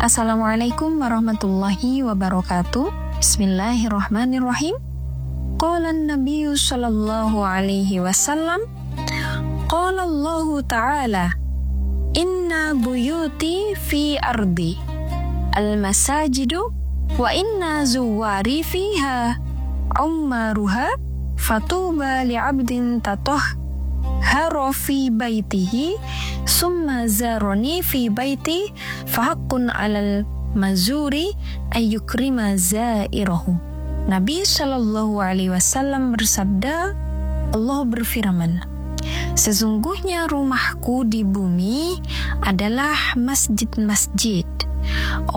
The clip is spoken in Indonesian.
Assalamualaikum warahmatullahi wabarakatuh. Bismillahirrahmanirrahim. Qala an-nabiyyu sallallahu alaihi wasallam, qala Allah ta'ala, inna buyuti fi ardi al-masajidu wa inna zuwari fiha ummaruha fatuba li'abdin tatahhara fi baitihi summa zarani fi baiti fahaqqun 'alal mazuri ayyukrima zairahu. Nabi Shallallahu alaihi wasallam bersabda, Allah berfirman, sesungguhnya rumahku di bumi adalah masjid-masjid.